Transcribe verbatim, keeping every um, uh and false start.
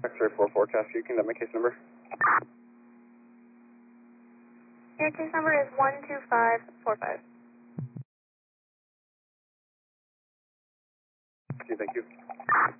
X-ray four forecast, you can have my case number. Your case number is one two five four five. Okay, thank you.